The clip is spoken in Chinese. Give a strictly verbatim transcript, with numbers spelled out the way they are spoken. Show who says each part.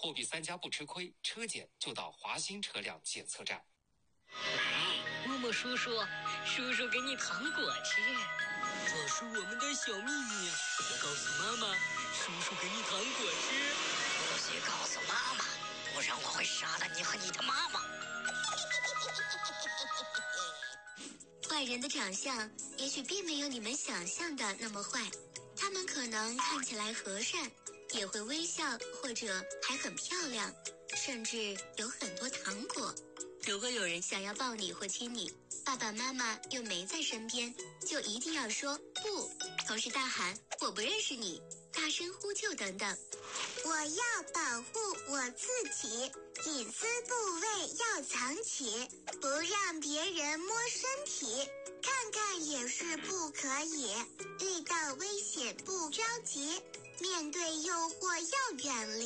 Speaker 1: 货币三家不吃亏，车检就到华兴车辆检测站。
Speaker 2: 来，默默叔叔，叔叔给你糖果吃。
Speaker 3: 这是我们的小秘密，别告诉妈妈。叔叔给你糖果吃，
Speaker 2: 不许告诉妈妈，不然我会杀了你和你的妈妈。
Speaker 4: 坏人的长相也许并没有你们想象的那么坏，他们可能看起来和善，也会微笑，或者还很漂亮，甚至有很多糖果。如果有人想要抱你或亲你，爸爸妈妈又没在身边，就一定要说不，同时大喊我不认识你，大声呼救等等。
Speaker 5: 我要保护我自己，隐私部位要藏起，不让别人摸身体，看看也是不可以。遇到危险不着急，面对诱惑要远离。